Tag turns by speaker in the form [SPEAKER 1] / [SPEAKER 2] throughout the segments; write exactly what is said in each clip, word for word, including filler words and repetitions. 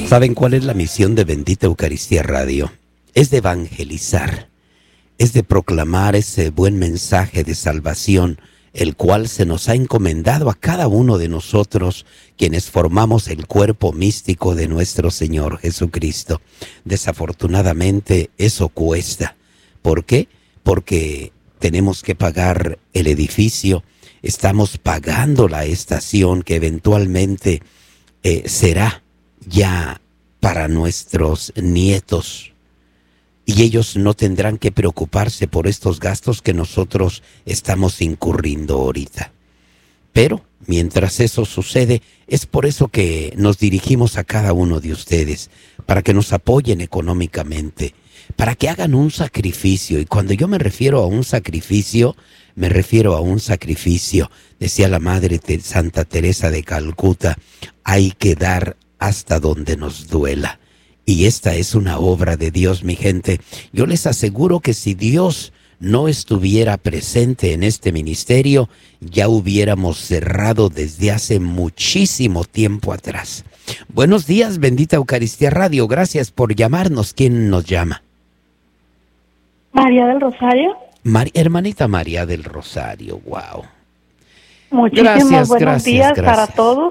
[SPEAKER 1] ¿Saben cuál es la misión de Bendita Eucaristía Radio? Es de evangelizar, es de proclamar ese buen mensaje de salvación, el cual se nos ha encomendado a cada uno de nosotros, quienes formamos el cuerpo místico de nuestro Señor Jesucristo. Desafortunadamente, eso cuesta. ¿Por qué? Porque tenemos que pagar el edificio, estamos pagando la estación que eventualmente eh, será ya para nuestros nietos. Y ellos no tendrán que preocuparse por estos gastos que nosotros estamos incurriendo ahorita. Pero mientras eso sucede, es por eso que nos dirigimos a cada uno de ustedes, para que nos apoyen económicamente, para que hagan un sacrificio. Y cuando yo me refiero a un sacrificio, me refiero a un sacrificio. Decía la Madre de Santa Teresa de Calcuta, hay que dar hasta donde nos duela. Y esta es una obra de Dios, mi gente. Yo les aseguro que si Dios no estuviera presente en este ministerio, ya hubiéramos cerrado desde hace muchísimo tiempo atrás. Buenos días, Bendita Eucaristía Radio. Gracias por llamarnos. ¿Quién nos llama?
[SPEAKER 2] María del Rosario.
[SPEAKER 1] Mar- hermanita María del Rosario, wow.
[SPEAKER 2] Muchísimos
[SPEAKER 1] Gracias,
[SPEAKER 2] buenos
[SPEAKER 1] gracias,
[SPEAKER 2] días
[SPEAKER 1] gracias.
[SPEAKER 2] para todos.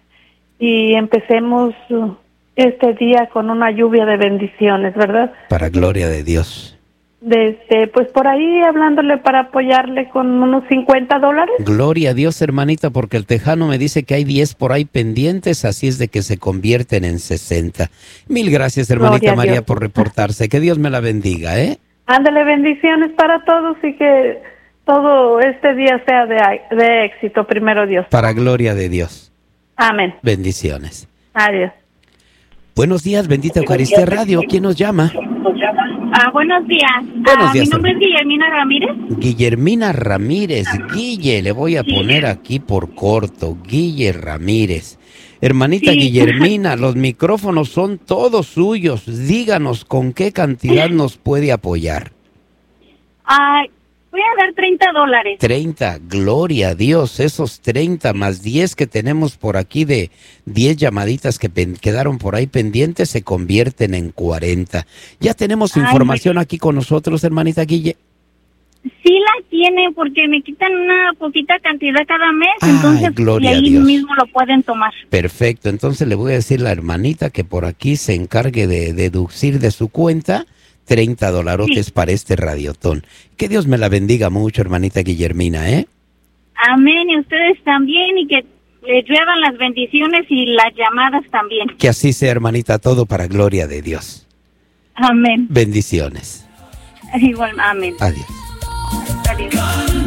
[SPEAKER 2] Y empecemos uh, este día con una lluvia de bendiciones, ¿verdad?
[SPEAKER 1] Para gloria de Dios.
[SPEAKER 2] Desde, pues por ahí hablándole para apoyarle con unos cincuenta dólares.
[SPEAKER 1] Gloria a Dios, hermanita, porque el tejano me dice que hay diez por ahí pendientes, así es de que se convierten en sesenta. Mil gracias, hermanita
[SPEAKER 2] Gloria a
[SPEAKER 1] María,
[SPEAKER 2] Dios.
[SPEAKER 1] por reportarse. Que Dios me la bendiga, ¿eh?
[SPEAKER 2] Ándale, bendiciones para todos y que todo este día sea de, de éxito, primero Dios.
[SPEAKER 1] Para gloria de Dios.
[SPEAKER 2] Amén.
[SPEAKER 1] Bendiciones.
[SPEAKER 2] Adiós.
[SPEAKER 1] Buenos días, Bendita Eucaristía Radio. ¿Quién nos llama?
[SPEAKER 3] Ah, buenos días.
[SPEAKER 1] Buenos
[SPEAKER 3] Ah,
[SPEAKER 1] días,
[SPEAKER 3] mi nombre
[SPEAKER 1] hermano.
[SPEAKER 3] es Guillermina Ramírez.
[SPEAKER 1] Guillermina Ramírez. Guille, le voy a poner aquí por corto. Guille Ramírez. Hermanita
[SPEAKER 3] Sí.
[SPEAKER 1] Guillermina, los micrófonos son todos suyos. Díganos con qué cantidad nos puede apoyar.
[SPEAKER 3] Ah, voy a dar treinta dólares.
[SPEAKER 1] treinta, gloria a Dios, esos treinta más diez que tenemos por aquí de diez llamaditas que pen- quedaron por ahí pendientes se convierten en cuarenta. Ya tenemos
[SPEAKER 3] Ay,
[SPEAKER 1] información aquí con nosotros, hermanita Guille.
[SPEAKER 3] Sí la tienen porque me quitan una poquita cantidad cada mes,
[SPEAKER 1] Ay,
[SPEAKER 3] entonces y
[SPEAKER 1] gloria a
[SPEAKER 3] ahí
[SPEAKER 1] Dios.
[SPEAKER 3] mismo lo pueden tomar.
[SPEAKER 1] Perfecto, entonces le voy a decir a la hermanita que por aquí se encargue de deducir de su cuenta treinta dolarotes
[SPEAKER 3] Sí.
[SPEAKER 1] para este radiotón. Que Dios me la bendiga mucho, hermanita Guillermina, ¿eh?
[SPEAKER 3] Amén, y ustedes también, y que les lluevan las bendiciones y las llamadas también.
[SPEAKER 1] Que así sea, hermanita, todo para gloria de Dios.
[SPEAKER 3] Amén.
[SPEAKER 1] Bendiciones.
[SPEAKER 3] Igual, amén.
[SPEAKER 1] Adiós.
[SPEAKER 3] Adiós.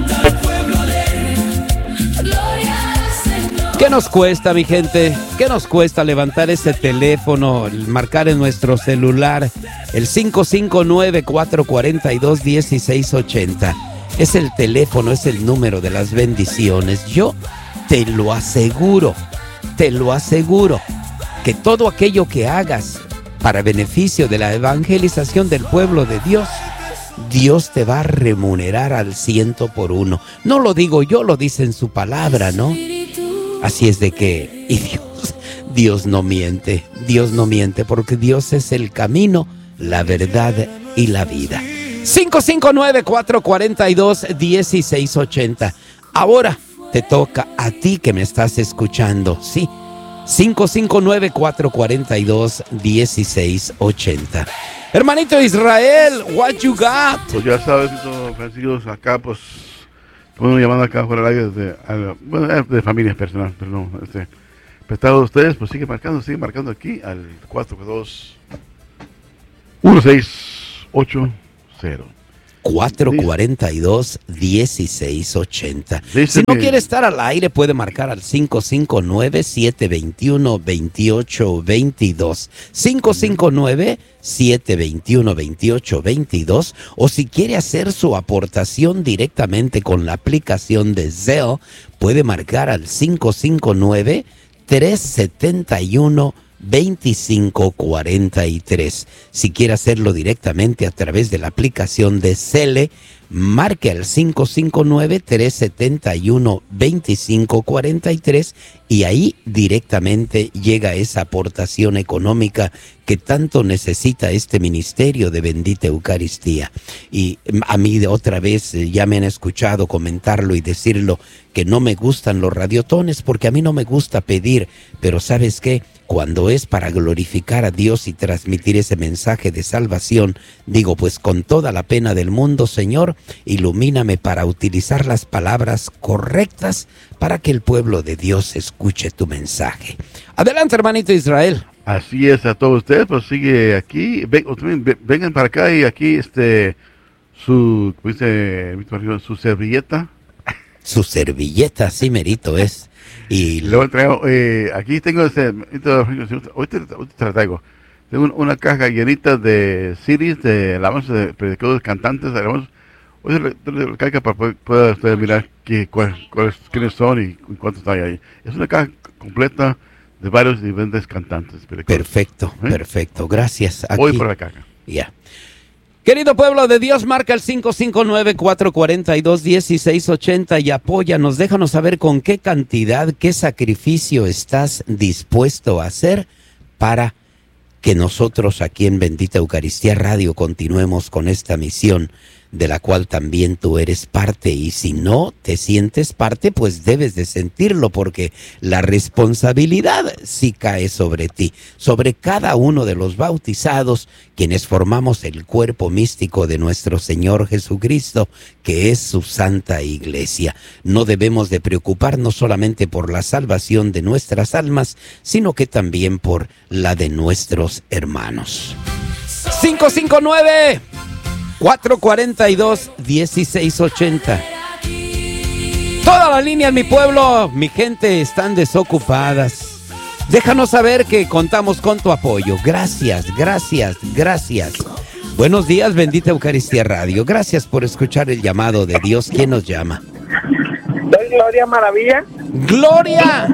[SPEAKER 1] ¿Qué nos cuesta, mi gente? ¿Qué nos cuesta levantar ese teléfono, marcar en nuestro celular el cinco cinco nueve, cuatro cuatro dos, uno seis ocho cero? Es el teléfono, es el número de las bendiciones. Yo te lo aseguro, te lo aseguro, que todo aquello que hagas para beneficio de la evangelización del pueblo de Dios, Dios te va a remunerar al ciento por uno. No lo digo yo, lo dice en su palabra, ¿no? Así es de que, y Dios, Dios no miente, Dios no miente, porque Dios es el camino, la verdad y la vida. cinco cinco nueve, cuatro cuatro dos, uno seis ocho cero. Ahora te toca a ti que me estás escuchando, sí. cinco cinco nueve, cuatro cuatro dos, uno seis ocho cero. Hermanito Israel, what you got?
[SPEAKER 4] Pues ya sabes, Francisco, acá pues bueno, llamando acá fuera del aire desde, al- bueno, eh, de familia personal, pero no, este, prestado de ustedes, pues sigue marcando, sigue marcando aquí al cuatro dos uno seis ocho cero.
[SPEAKER 1] cuatro cuatro dos, uno seis ocho cero.
[SPEAKER 4] Dice
[SPEAKER 1] Si no
[SPEAKER 4] que-
[SPEAKER 1] quiere estar al aire, puede marcar al cinco cinco nueve, siete dos uno, dos ocho dos dos. cinco cinco nueve, siete dos uno, dos ocho dos dos. O si quiere hacer su aportación directamente con la aplicación de Zelle, puede marcar al cinco cinco nueve, tres siete uno, veinticinco cuarenta y tres. Si quiere hacerlo directamente a través de la aplicación de Cele, marque al cinco cinco nueve, tres siete uno, veinticinco cuarenta y tres y ahí directamente llega esa aportación económica que tanto necesita este ministerio de Bendita Eucaristía. Y a mí de otra vez eh, ya me han escuchado comentarlo y decirlo, que no me gustan los radiotones porque a mí no me gusta pedir, pero ¿sabes qué? Cuando es para glorificar a Dios y transmitir ese mensaje de salvación, digo, pues con toda la pena del mundo, Señor, ilumíname para utilizar las palabras correctas para que el pueblo de Dios escuche tu mensaje. Adelante, hermanito Israel.
[SPEAKER 4] Así es, a todos ustedes, pues sigue aquí, ven, ven, vengan para acá y aquí, este, su, ¿cómo dice, su servilleta?
[SPEAKER 1] Su servilleta, sí, merito es. Y
[SPEAKER 4] luego traigo, eh, aquí tengo este, ahorita te la traigo, tengo una caja llenita de C Ds, de alabanzas de predicadores, cantantes, alabanzas. Hoy te la caja para poder, poder ustedes mirar qué, cuál, cuáles, quiénes son y cuántos hay ahí. Es una caja completa de varios diferentes cantantes.
[SPEAKER 1] Perfecto, ¿eh? Perfecto, gracias. Aquí.
[SPEAKER 4] Voy por la caja.
[SPEAKER 1] Ya. Yeah. Querido pueblo de Dios, marca el cinco cinco nueve, cuatro cuatro dos, uno seis ocho cero y apóyanos. Déjanos saber con qué cantidad, qué sacrificio estás dispuesto a hacer para que nosotros aquí en Bendita Eucaristía Radio continuemos con esta misión de la cual también tú eres parte, y si no te sientes parte, pues debes de sentirlo, porque la responsabilidad sí cae sobre ti, sobre cada uno de los bautizados, quienes formamos el cuerpo místico de nuestro Señor Jesucristo, que es su Santa Iglesia. No debemos de preocuparnos solamente por la salvación de nuestras almas, sino que también por la de nuestros hermanos. cinco cinco nueve, cuatro cuatro dos, uno seis ocho cero. Toda la línea en mi pueblo, mi gente, están desocupadas. Déjanos saber que contamos con tu apoyo. Gracias, gracias, gracias. Buenos días, Bendita Eucaristía Radio. Gracias por escuchar el llamado de Dios. ¿Quién nos llama?
[SPEAKER 5] Soy Gloria Maravilla.
[SPEAKER 1] ¡Gloria!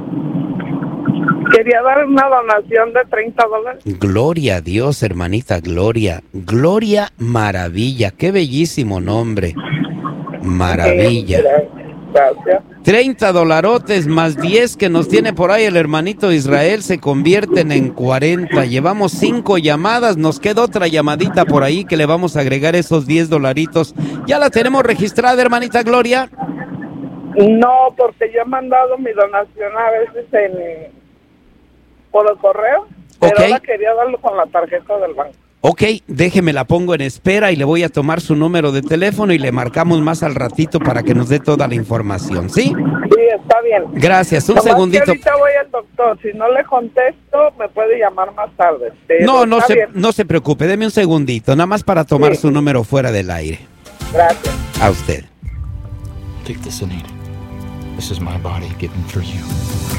[SPEAKER 5] Quería dar una donación de treinta dólares.
[SPEAKER 1] Gloria a Dios, hermanita Gloria. Gloria Maravilla. Qué bellísimo nombre. Maravilla.
[SPEAKER 5] Gracias.
[SPEAKER 1] treinta dolarotes más diez que nos tiene por ahí el hermanito Israel se convierten en cuarenta. Llevamos cinco llamadas, nos queda otra llamadita por ahí que le vamos a agregar esos diez dolaritos. ¿Ya la tenemos registrada, hermanita Gloria?
[SPEAKER 5] No, porque yo he mandado mi donación a veces en por el correo, pero
[SPEAKER 1] okay.
[SPEAKER 5] ahora quería darlo con la tarjeta del banco.
[SPEAKER 1] Ok, déjeme, la pongo en espera y le voy a tomar su número de teléfono y le marcamos más al ratito para que nos dé toda la información, ¿sí?
[SPEAKER 5] Sí, está bien.
[SPEAKER 1] Gracias, un
[SPEAKER 5] Nomás
[SPEAKER 1] segundito.
[SPEAKER 5] Que ahorita voy al doctor, si no le contesto, me puede llamar más tarde. Pero
[SPEAKER 1] no, no se,
[SPEAKER 5] bien.
[SPEAKER 1] no se preocupe, deme un segundito, nada más para tomar
[SPEAKER 5] sí.
[SPEAKER 1] su número fuera del aire.
[SPEAKER 5] Gracias.
[SPEAKER 1] A usted.
[SPEAKER 6] Take this and eat it. This is my body given for you.